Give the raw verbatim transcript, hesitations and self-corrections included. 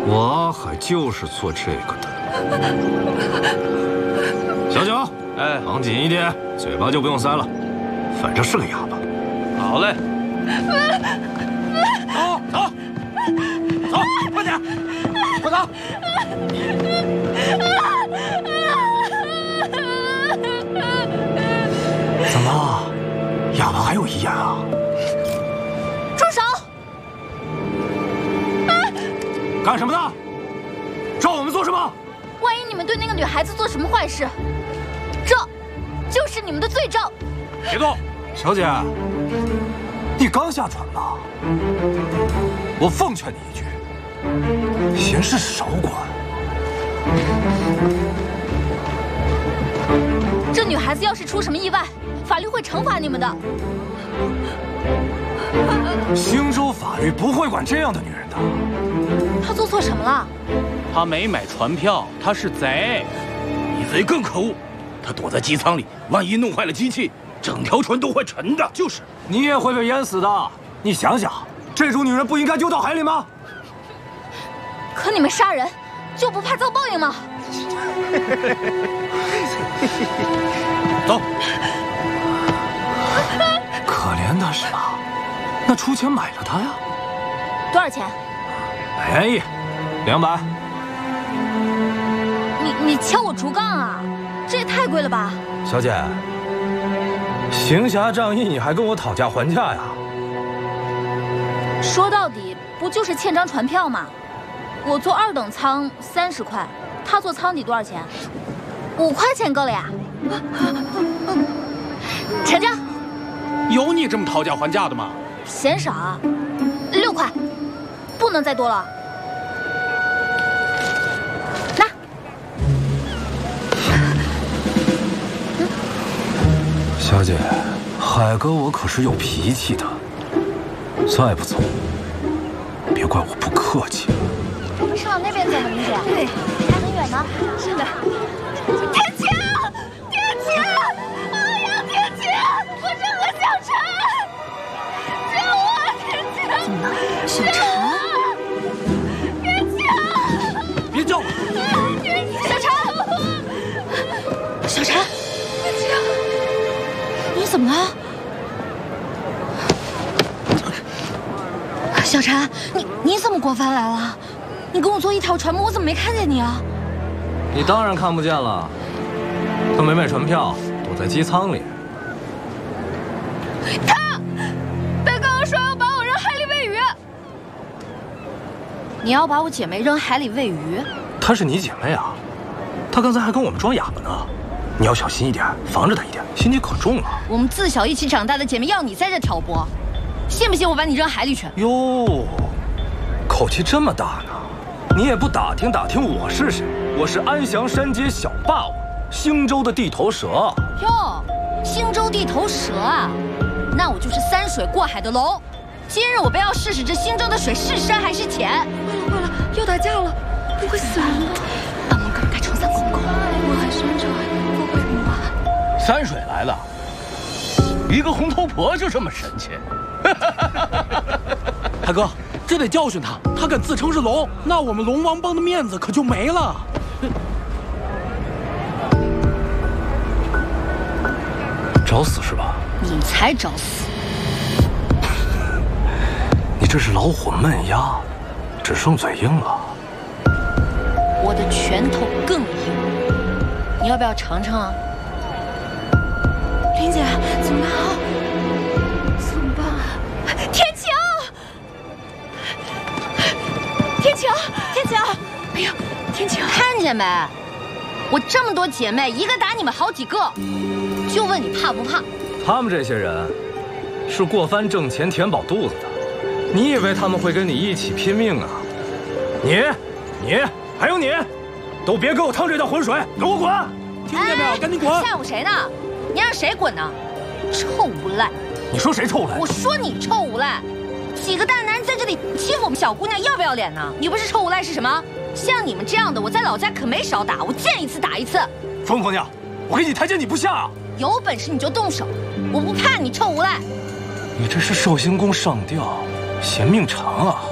我还就是做这个的。小九，哎，绑紧一点，嘴巴就不用塞了，反正是个哑巴。好嘞。走走走，快点，快走！怎么，哑巴还有遗言啊？ 住手！ 干什么呢？找我们做什么？ 万一你们对那个女孩子做什么坏事，这就是你们的罪证。 别动，小姐，你刚下船吧？我奉劝你一句，闲事少管。 这女孩子要是出什么意外，法律会惩罚你们的。 星州法律不会管这样的女人的。 她做错什么了？ 她没买船票，她是贼。 你贼更可恶，她躲在机舱里，万一弄坏了机器，整条船都会沉的。 就是，你也会被淹死的。你想想，这种女人不应该丢到海里吗？ 可你们杀人，就不怕遭报应吗？ 走。可怜她是吧？那出钱买了她呀。 多少钱？ 便宜，两百。 你你敲我竹杠啊？这也太贵了吧！ 小姐，行侠仗义，你还跟我讨价还价呀？ 说到底，不就是欠张船票吗？我坐二等舱三十块，他坐舱底多少钱？五块钱够了呀。成交。 有你这么讨价还价的吗？ 嫌少啊，六块，不能再多了。拿。 小姐，海哥我可是有脾气的，再不走，别怪我不客气。 是往那边走吗，林姐？对，还很远呢。是的。天晴，天晴，哎呀，天晴，我正和小陈，救我，天晴！怎么了，小陈？天晴！ 别叫我！ 天晴，小陈，小陈，天晴，你怎么了？小陈，你你怎么过翻来了？你跟我坐一条船吗？我怎么没看见你啊？ 你当然看不见了，他没买船票，躲在机舱里。 他，他刚刚说要把我扔海里喂鱼。你要把我姐妹扔海里喂鱼？ 她是你姐妹啊，她刚才还跟我们装哑巴呢。你要小心一点，防着她一点，心机可重了。 我们自小一起长大的姐妹，要你在这挑拨，信不信我把你扔海里去？ 哟，口气这么大呢？你也不打听打听我是谁？我是安祥山街小霸王，星州的地头蛇。 哟，星州地头蛇啊，那我就是三水过海的龙。今日我便要试试这星州的水是深还是浅。坏了坏了，又打架了，不会死人了。把门赶快冲三公公，我很宣传，我会怎么办？ 山水来了，一个红头婆就这么神气。 大哥，这得教训他，他敢自称是龙，那我们龙王帮的面子可就没了。 找死是吧？ 你才找死！ 你这是老虎闷鸭，只剩嘴硬了。 我的拳头更硬，你要不要尝尝啊？林姐，怎么办啊？怎么办？天晴，天晴，天晴！哎呀，天晴，看见没？我这么多姐妹，一个打你们好几个，就问你怕不怕？ 他们这些人是过番挣钱填饱肚子的，你以为他们会跟你一起拼命啊？你、你还有你，都别给我趟这趟浑水，给我滚！ 听见没有？赶紧滚！ 吓唬谁呢？你让谁滚呢？臭无赖！ 你说谁臭无赖？ 我说你臭无赖！几个大男人在这里欺负我们小姑娘，要不要脸呢？你不是臭无赖是什么？像你们这样的，我在老家可没少打，我见一次打一次。 疯婆娘，我给你台阶你不下啊！ 有本事你就动手，我不怕你臭无赖。 你这是寿星公上吊，嫌命长啊！